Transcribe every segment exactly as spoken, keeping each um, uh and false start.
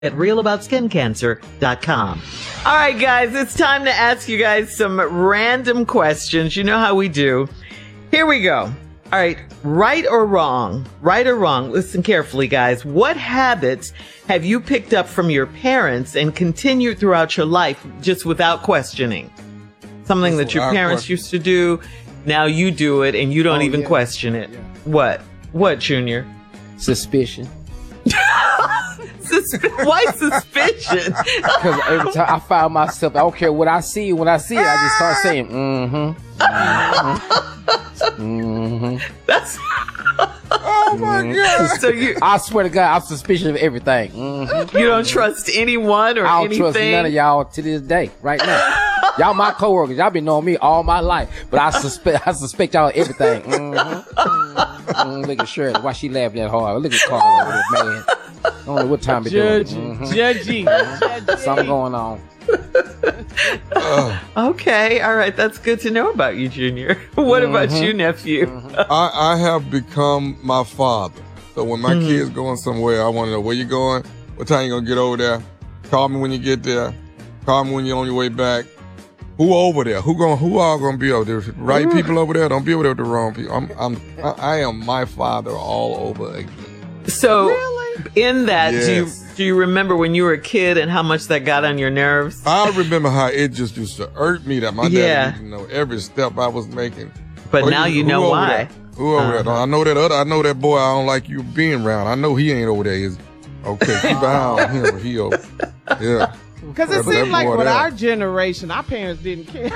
at real about skin cancer dot com. All right, guys, it's time to ask you guys some random questions. You know how we do. Here we go. All right, right or wrong? Right or wrong? Listen carefully, guys. What habits have you picked up from your parents and continued throughout your life just without questioning? Something that your parents used to do, now you do it and you don't oh, even yeah. question it. Yeah. What? What, Junior? Suspicion. Susp- Why suspicion? Because every time I find myself, I don't care what I see. When I see it, I just start saying, mm-hmm. Mm-hmm. mm-hmm. That's... Oh, my mm-hmm. God. So you, I swear to God, I'm suspicious of everything. Mm-hmm. You don't trust anyone or I don't anything? trust none of y'all to this day, right now. Y'all my coworkers. Y'all been knowing me all my life. But I suspect I suspect y'all everything. Mm-hmm. Mm-hmm. Look at Shirley. Why she laughed that hard? Look at Carl over there, man. I don't know what time it is. Mm-hmm. Judgy. Mm-hmm. Something going on. Okay, all right. That's good to know about you, Junior. What mm-hmm. about you, nephew? Mm-hmm. I, I have become my father. So when my mm-hmm. kids going somewhere, I want to know where you going, what time you gonna get over there. Call me when you get there. Call me when you're on your way back. Who over there? Who going? Who all gonna be over there? Right Ooh. people over there? Don't be over there with the wrong people. I'm. I'm. I, I am my father all over again. So, really? in that, yes. do you do you remember when you were a kid and how much that got on your nerves? I remember how it just used to hurt me that my yeah. dad didn't know every step I was making. But oh, now you, you know why. There? Who over uh-huh. there? I know that other. I know that boy. I don't like you being around. I know he ain't over there. Is okay. Keep an eye on him. He over. Yeah. Because it seemed like with there. our generation, our parents didn't care.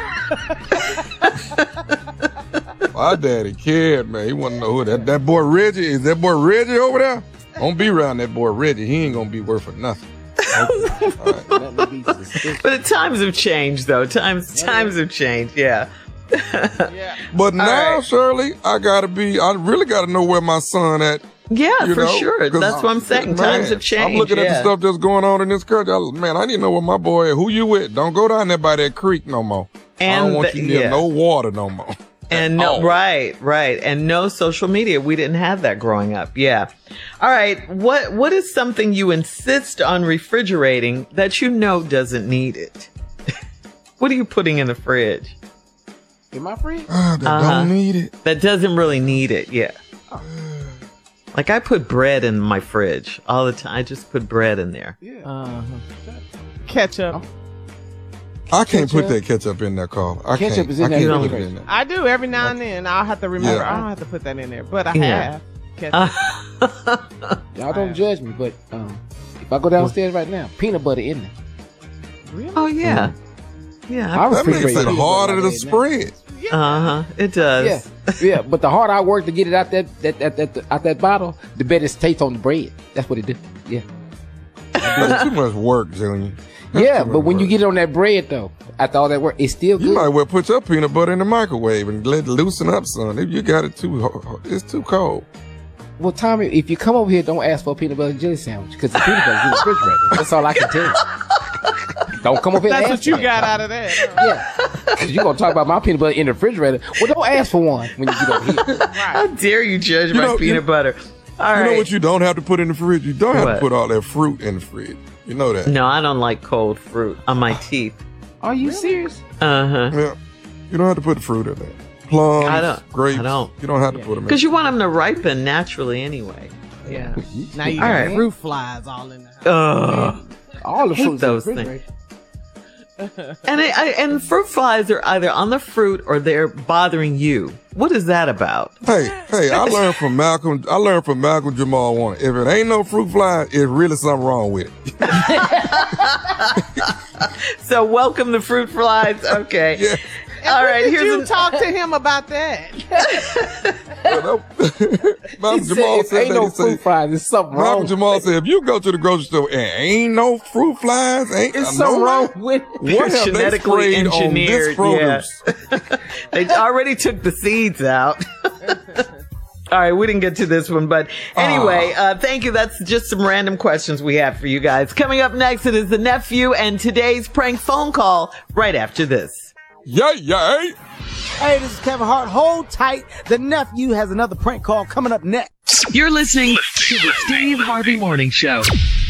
My daddy cared, man. He wanted to know who that. That boy Reggie, is that boy Reggie over there? Don't be around that boy Reggie. He ain't going to be worth for nothing. Okay. All right. But the times have changed, though. Times yeah. times have changed, yeah. yeah. But now, right. Shirley, I got to be, I really got to know where my son at. Yeah, you for know? sure. That's what I'm saying. Man, times have changed. I'm looking yeah. at the stuff that's going on in this country. I, man, I need to know where my boy is. Who you with? Don't go down there by that creek no more. And I don't want the, you near yeah. no water no more. And no, right, right. And no social media. We didn't have that growing up. Yeah. All right. What What is something you insist on refrigerating that you know doesn't need it? What are you putting in the fridge? In my fridge? Uh, that uh-huh. don't need it. That doesn't really need it. Yeah. Oh. Like I put bread in my fridge all the time. I just put bread in there. Yeah. Uh-huh. Ketchup. I can't ketchup. put that ketchup in there, Carl. I ketchup can't. is in I there. can't put it in there. I do every now and then. I'll have to remember. Yeah. I don't have to put that in there, but I yeah. have ketchup. Y'all don't judge me, but um, if I go downstairs right now, peanut butter in there. Really? Oh yeah. Mm-hmm. Yeah. I that makes it harder to spread. Yeah. Uh huh. It does. Yeah, yeah. But the harder I work to get it out that that that, that out that bottle, the better it tastes on the bread. That's what it do. Yeah. That's too much work, Junior. That's yeah, but when work. you get it on that bread though, after all that work, it's still good. You might well put your peanut butter in the microwave and let it loosen up, son. If you got it too, it's too cold. Well, Tommy, if you come over here, don't ask for a peanut butter and jelly sandwich because the peanut butter's in the refrigerator. That's all I can tell you. Don't come over here. That's and what ask you for got that. out of that. Yeah, because you're gonna talk about my peanut butter in the refrigerator. Well, don't ask for one when you get over here. Right. How dare you judge you my know, peanut you, butter? All you right. know what you don't have to put in the fridge? You don't have what? to put all that fruit in the fridge. You know that. No, I don't like cold fruit on my teeth. Are you really? serious? Uh huh. Yeah, you don't have to put the fruit in there. Plums, I don't, grapes. I don't. You don't have to yeah. put them in. Because you want them to ripen naturally anyway. Yeah. Now you got right. fruit flies all in the house. Ugh. All the fruit those things. and I, I, and fruit flies are either on the fruit or they're bothering you. What is that about? Hey, hey! I learned from Malcolm. I learned from Malcolm Jamal Warner. If it ain't no fruit fly, it's really something wrong with it. So welcome the fruit flies. Okay. Yeah. And all right. Did here's you a... talk to him about that? Malcolm he Jamal said, said ain't that, no he fruit said, flies. There's something Malcolm wrong. Jamal said, if you go to the grocery store and ain't no fruit flies, ain't it's no something wrong with what have genetically they engineered. On this yeah. They already took the seeds out. All right, we didn't get to this one, but anyway, uh, thank you. That's just some random questions we have for you guys. Coming up next, it is the nephew and today's prank phone call right after this. Yay, yay. Hey, this is Kevin Hart. Hold tight. The nephew has another prank call coming up next. You're listening to the Steve Harvey Morning Show.